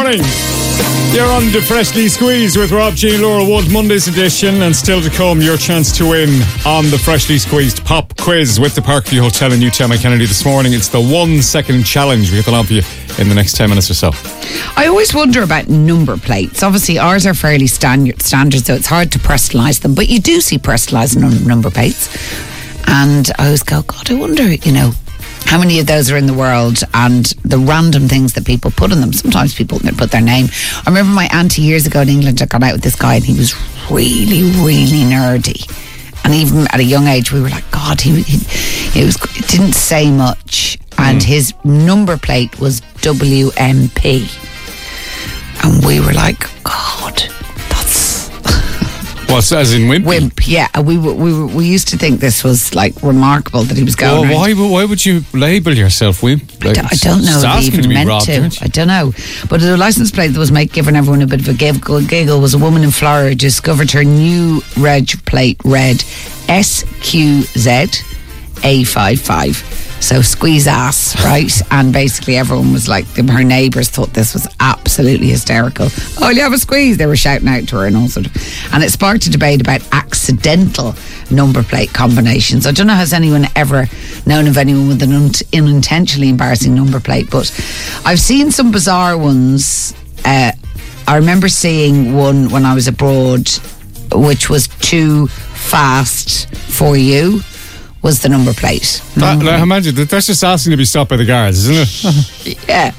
morning. You're on the Freshly Squeezed with Rob G. Laura Wood, Monday's edition, and still to come, your chance to win on the Freshly Squeezed pop quiz with the Parkview Hotel in Newtown Kennedy this morning. It's the 1 second challenge. We have to on for you in the next 10 minutes or so. I always wonder about number plates. Obviously, ours are fairly standard, so it's hard to personalise them, but you do see personalised number plates. And I always go, God, I wonder, how many of those are in the world, and the random things that people put on them. Sometimes people put their name. I remember my auntie years ago in England, I got out with this guy and he was really, really nerdy. And even at a young age, we were like, God, he didn't say much. And his number plate was WMP. And we were like, God, that's... What's as in Wimpy? Wimp, yeah. We used to think this was like remarkable that he was going. Why would you label yourself Wimp? Like, I don't know if he even meant to. I don't know. But the license plate that was giving everyone a bit of a giggle was a woman in Florida discovered her new reg plate read SQZ A55. So squeeze ass, right? And basically everyone was like, her neighbours thought this was absolutely hysterical. Oh, you have a squeeze? They were shouting out to her and all sort of. And it sparked a debate about accidental number plate combinations. I don't know, has anyone ever known of anyone with an unintentionally embarrassing number plate? But I've seen some bizarre ones. I remember seeing one when I was abroad, which was too fast for you. Was the number plate. I imagine that's just asking to be stopped by the guards, isn't it? Yeah.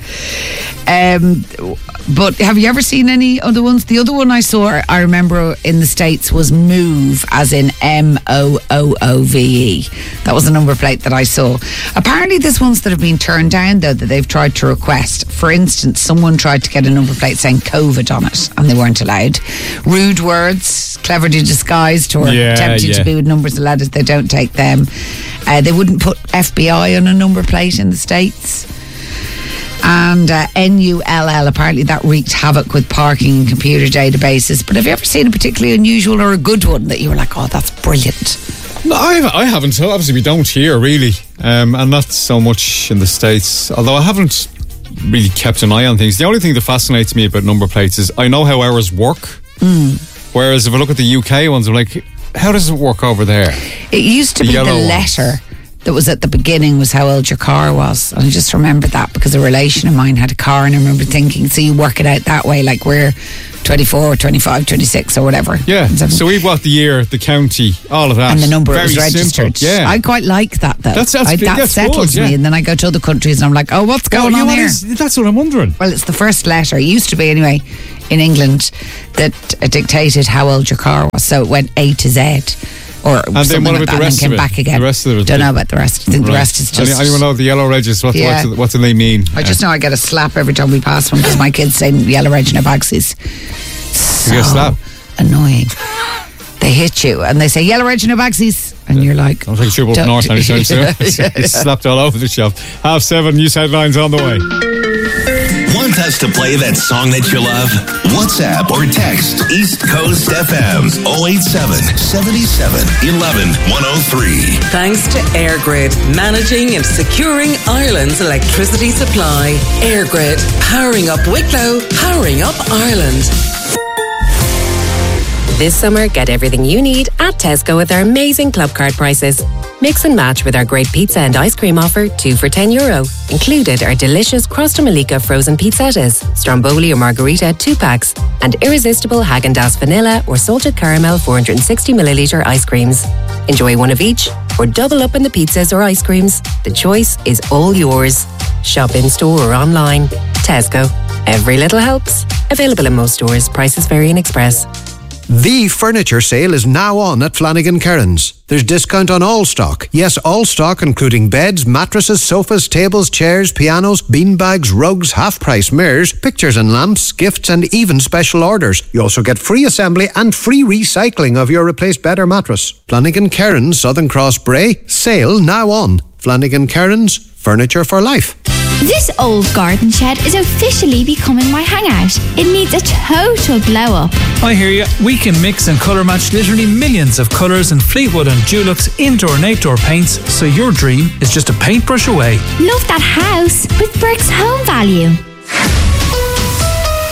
But have you ever seen any other ones? The other one I saw, I remember in the States, was MOOV, as in MOOOVE. That was the number plate that I saw. Apparently there's ones that have been turned down, though, that they've tried to request. For instance, someone tried to get a number plate saying COVID on it, and they weren't allowed. Rude words, cleverly disguised, or tempted to be with numbers of letters, they don't take them. They wouldn't put FBI on a number plate in the States. And NULL, apparently that wreaked havoc with parking and computer databases. But have you ever seen a particularly unusual or a good one that you were like, oh, that's brilliant? No, I haven't. So obviously we don't here, really. And not so much in the States. Although I haven't really kept an eye on things. The only thing that fascinates me about number plates is I know how ours work. Whereas if I look at the UK ones, I'm like, how does it work over there? It used to be the letter that was at the beginning was how old your car was. And I just remember that because a relation of mine had a car, and I remember thinking, so you work it out that way, like we're 24, 25, 26 or whatever. Yeah, so we've got the year, the county, all of that. And the number it was registered. Simple. Yeah. I quite like that, though. That settles me. And then I go to other countries and I'm like, oh, what's going on here? That's what I'm wondering. Well, it's the first letter. It used to be, anyway, in England, that dictated how old your car was. So it went A to Z. Or and then what about the rest of it? Back again. The rest of it. Don't know about the rest. I think the rest is just... Anyone know the yellow regis? What do they mean? I just know I get a slap every time we pass one because my kids say yellow reg no bagsies. You get a slap? Annoying. They hit you and they say yellow reg no bagsies, and you're like, I'll take a trip up north anytime soon. It's slapped all over the shop. 7:30, news headlines on the way. Want us to play that song that you love? WhatsApp or text East Coast FM's 087 77 11 103. Thanks to Airgrid, managing and securing Ireland's electricity supply. Airgrid, powering up Wicklow, powering up Ireland. This summer, get everything you need at Tesco with our amazing club card prices. Mix and match with our great pizza and ice cream offer, 2 for €10. Included are delicious Crosta Malika frozen pizzettas, Stromboli or Margarita 2 packs, and irresistible Häagen-Dazs vanilla or salted caramel 460ml ice creams. Enjoy one of each or double up in the pizzas or ice creams. The choice is all yours. Shop in store or online. Tesco. Every little helps. Available in most stores. Prices vary in Express. The furniture sale is now on at Flanagan Cairns. There's discount on all stock. Yes, all stock including beds, mattresses, sofas, tables, chairs, pianos, beanbags, rugs, half-price mirrors, pictures and lamps, gifts and even special orders. You also get free assembly and free recycling of your replaced bed or mattress. Flanagan Cairns, Southern Cross Bray. Sale now on. Flanagan Cairns, furniture for life. This old garden shed is officially becoming my hangout. It needs a total glow up. I hear you. We can mix and colour match literally millions of colours in Fleetwood and Dulux indoor and outdoor paints, so your dream is just a paintbrush away. Love that house with Bricks Home Value.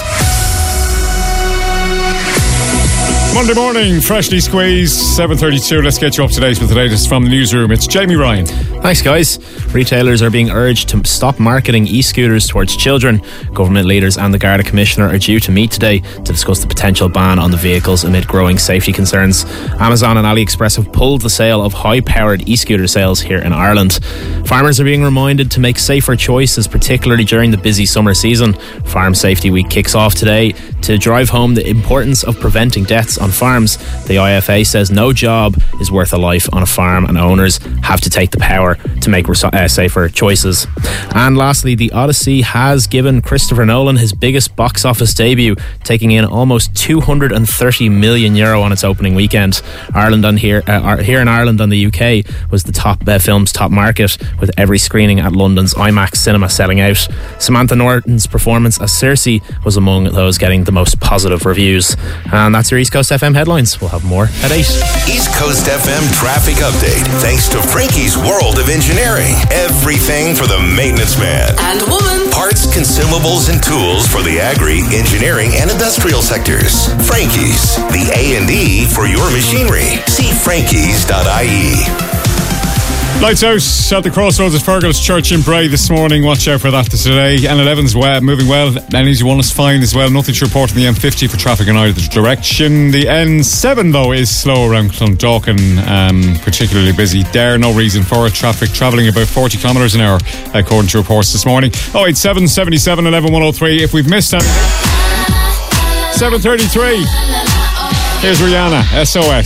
Monday morning, freshly squeezed, 7:32. Let's get you up to date with the latest from the newsroom. It's Jamie Ryan. Thanks, guys. Retailers are being urged to stop marketing e-scooters towards children. Government leaders and the Garda Commissioner are due to meet today to discuss the potential ban on the vehicles amid growing safety concerns. Amazon and AliExpress have pulled the sale of high-powered e-scooter sales here in Ireland. Farmers are being reminded to make safer choices, particularly during the busy summer season. Farm Safety Week kicks off today to drive home the importance of preventing deaths on farms. The IFA says no job is worth a life on a farm, and owners have to take the power to make safer choices. And lastly, The Odyssey has given Christopher Nolan his biggest box office debut, taking in almost €230 million on its opening weekend. Here in Ireland and the UK was the film's top market, with every screening at London's IMAX cinema selling out. Samantha Norton's performance as Cersei was among those getting the most positive reviews. And that's your East Coast FM headlines. We'll have more at 8. East Coast FM traffic update, thanks to Frankie's World of Engineering. Everything for the maintenance man and woman. Parts, consumables, and tools for the agri, engineering, and industrial sectors. Frankie's, the A&E for your machinery. See frankies.ie. Lights out at the crossroads of Fergus Church in Bray this morning. Watch out for that today. N11's moving well. NE1 is fine as well. Nothing to report on the M50 for traffic in either direction. The N7 though is slow around Clondalkin, particularly busy there. No reason for it. Traffic travelling about 40 kilometres an hour according to reports this morning. 087 77 11 103 if we've missed anything. 7:33. Here's Rihanna, SOS.